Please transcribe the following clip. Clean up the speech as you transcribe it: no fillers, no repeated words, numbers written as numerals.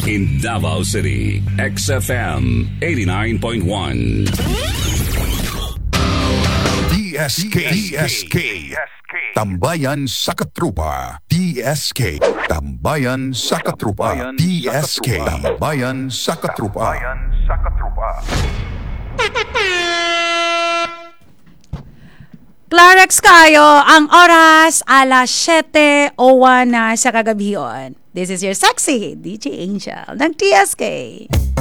In Davao City, XFM 89.1. DSK Tambayan sa Katrupa. DSK Tambayan sa Katrupa. DSK Tambayan sa Katrupa. Clarex kayo, ang oras alas 7:01 na sa kagabion. This is your sexy DJ Angel ng TSK.